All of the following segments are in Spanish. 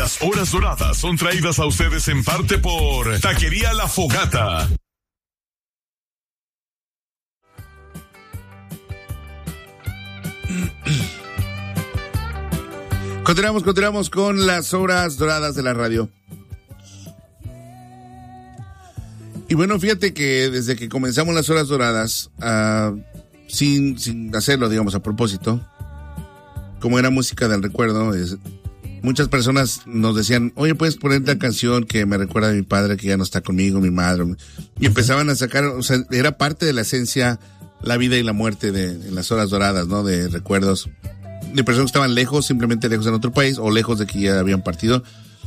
Las horas doradas son traídas a ustedes en parte por Taquería La Fogata. Continuamos con las horas doradas de la radio. Y bueno, fíjate que desde que comenzamos las horas doradas, sin hacerlo, digamos, a propósito, como era música del recuerdo, muchas personas nos decían, oye, ¿puedes poner la canción que me recuerda a mi padre que ya no está conmigo, mi madre? Y empezaban a sacar, o sea, era parte de la esencia, la vida y la muerte en las horas doradas, ¿no? De recuerdos de personas que estaban lejos, simplemente lejos en otro país, o lejos de que ya habían partido.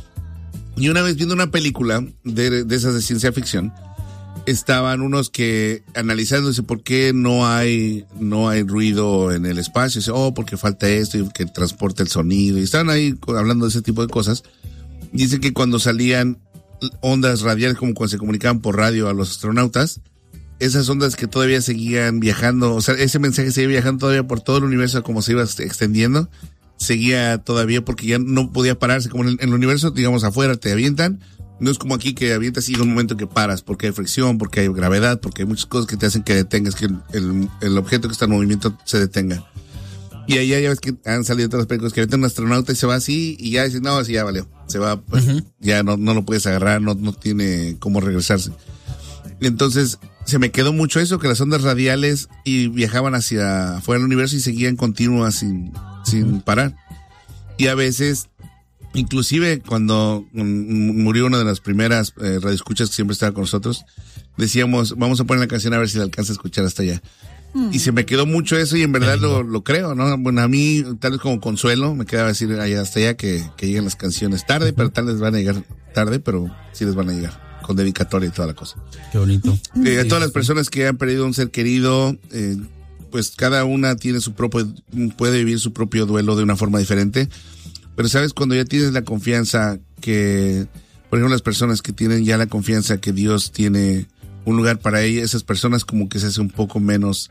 Y una vez viendo una película de esas de ciencia ficción, estaban unos que analizándose por qué no hay ruido en el espacio. Dice, porque falta esto y que transporta el sonido. Y estaban ahí hablando de ese tipo de cosas. Dicen que cuando salían ondas radiales, como cuando se comunicaban por radio a los astronautas, esas ondas que todavía seguían viajando, o sea, ese mensaje seguía viajando todavía por todo el universo, como se iba extendiendo, seguía todavía porque ya no podía pararse, como en el universo, digamos, afuera te avientan. No es como aquí que avientas y en un momento que paras, porque hay fricción, porque hay gravedad, porque hay muchas cosas que te hacen que detengas, que el objeto que está en movimiento se detenga. Y allá ya ves que han salido todas las películas que avientan un astronauta y se va así, y ya dices, no, así ya valió. Se va, pues, ya no lo puedes agarrar, no tiene cómo regresarse. Entonces, se me quedó mucho eso, que las ondas radiales y viajaban hacia afuera del universo y seguían continuas sin parar. Y a veces, inclusive cuando murió una de las primeras radioescuchas que siempre estaba con nosotros, decíamos, vamos a poner la canción a ver si la alcanza a escuchar hasta allá. Y se me quedó mucho eso y en verdad lo creo, ¿no? Bueno, a mí, tal vez como consuelo, me quedaba decir hasta allá que lleguen las canciones tarde, pero tal vez van a llegar tarde, pero sí les van a llegar. Con dedicatoria y toda la cosa. Qué bonito. A todas las personas que han perdido un ser querido, pues cada una tiene puede vivir su propio duelo de una forma diferente. Pero sabes, cuando ya tienes la confianza que, por ejemplo, las personas que tienen ya la confianza que Dios tiene un lugar para ellas, esas personas como que se hace un poco menos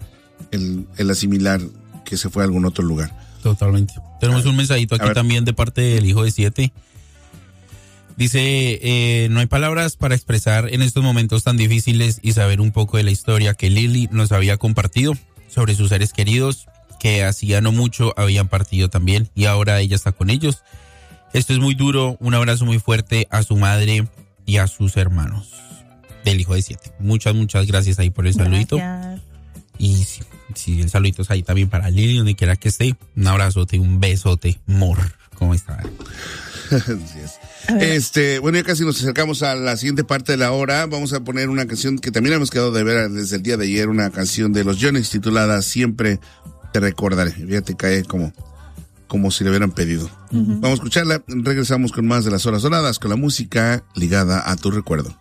el asimilar que se fue a algún otro lugar. Totalmente. Tenemos un mensajito aquí también de parte del hijo de 7. Dice, no hay palabras para expresar en estos momentos tan difíciles y saber un poco de la historia que Lili nos había compartido sobre sus seres queridos, que hacía no mucho habían partido también y ahora ella está con ellos. Esto es muy duro. Un abrazo muy fuerte a su madre y a sus hermanos. Del hijo de 7. Muchas gracias ahí por el saludito. Gracias. Y sí, el saludito es ahí también para Lili, donde quiera que esté. Un abrazote, un besote, amor. ¿Cómo está? Bueno, ya casi nos acercamos a la siguiente parte de la hora. Vamos a poner una canción que también hemos quedado de ver desde el día de ayer, una canción de los Yonex titulada Siempre te recordaré. Fíjate, cae como si le hubieran pedido. Vamos a escucharla. Regresamos con más de las horas doradas, con la música ligada a tu recuerdo.